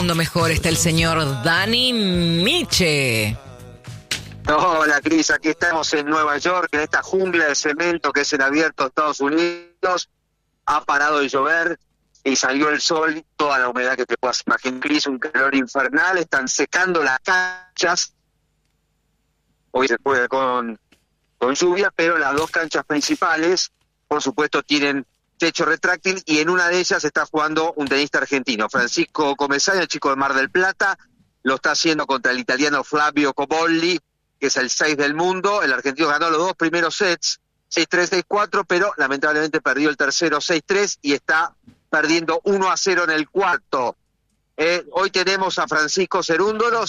mundo mejor está el señor Dani Miche. Hola, Cris, aquí estamos en Nueva York, en esta jungla de cemento que es el abierto de Estados Unidos. Ha parado de llover y salió el sol, toda la humedad que te puedas imaginar, Cris, un calor infernal, están secando las canchas. Hoy se puede con lluvia, pero las dos canchas principales, por supuesto, tienen techo retráctil y en una de ellas está jugando un tenista argentino, Francisco Comesaña, el chico de Mar del Plata, lo está haciendo contra el italiano Flavio Cobolli, que es el 6 del mundo. El argentino ganó los dos primeros sets, 6-3, 6-4, pero lamentablemente perdió el tercero 6-3 y está perdiendo 1-0 en el cuarto. Hoy tenemos a Francisco Cerúndolo,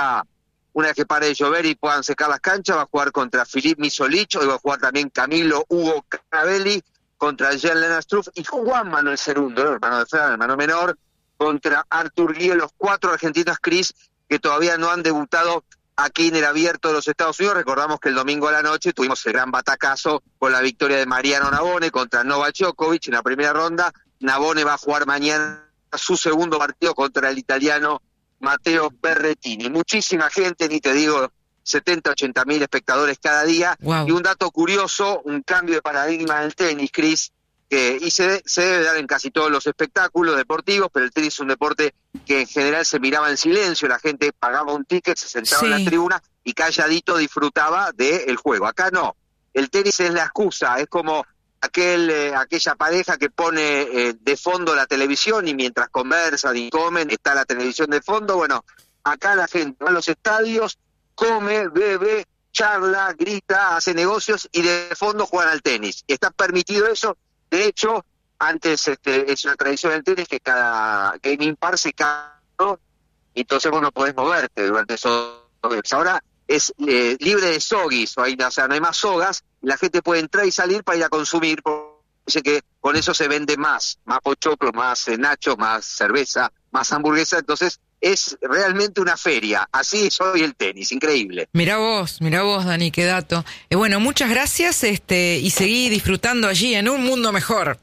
una vez que pare de llover y puedan secar las canchas, va a jugar contra Filip Misolic, hoy va a jugar también Camilo Hugo Caravelli contra Jan-Lennart Struff y Juan Manuel Cerúndolo, hermano de Fran, hermano menor, contra Artur Guío, los 4 argentinos, Cris, que todavía no han debutado aquí en el abierto de los Estados Unidos. Recordamos que el domingo a la noche tuvimos el gran batacazo con la victoria de Mariano Navone contra Novak Djokovic en la primera ronda. Navone va a jugar mañana su segundo partido contra el italiano Matteo Berrettini. Muchísima gente, ni te digo, 70-80 mil espectadores cada día. Wow. Y un dato curioso, un cambio de paradigma en el tenis, Cris, y se debe dar en casi todos los espectáculos deportivos, pero el tenis es un deporte que en general se miraba en silencio, la gente pagaba un ticket, se sentaba en la tribuna y calladito disfrutaba del juego. Acá no, el tenis es la excusa, es como aquella pareja que pone de fondo la televisión y mientras conversan y comen está la televisión de fondo. Bueno, acá la gente va a los estadios, come, bebe, charla, grita, hace negocios y de fondo juegan al tenis. Está permitido eso. De hecho, antes es una tradición del tenis que cada game impar se cae, ¿no? Entonces vos no podés moverte durante esos games. Ahora es libre de sogis, o sea, no hay más sogas, la gente puede entrar y salir para ir a consumir, porque dice que con eso se vende más pochoclo, más nacho, más cerveza, más hamburguesa, entonces es realmente una feria, así es hoy el tenis, increíble. Mirá vos, Dani, qué dato. Bueno, muchas gracias, y seguí disfrutando allí en un mundo mejor.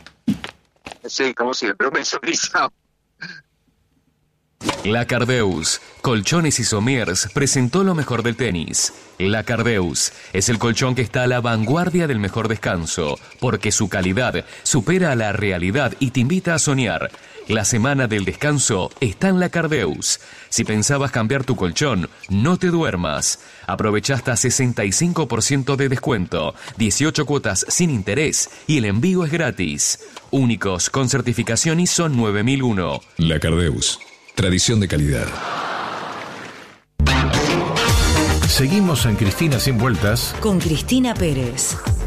Sí, como siempre, un beso, Lisa. La Cardeus, Colchones y Somiers presentó lo mejor del tenis. La Cardeus es el colchón que está a la vanguardia del mejor descanso, porque su calidad supera a la realidad y te invita a soñar. La semana del descanso está en La Cardeus. Si pensabas cambiar tu colchón, no te duermas. Aprovecha hasta 65% de descuento, 18 cuotas sin interés y el envío es gratis. Únicos con certificación ISO 9001. La Cardeus. Tradición de calidad. Seguimos en Cristina Sin Vueltas con Cristina Pérez.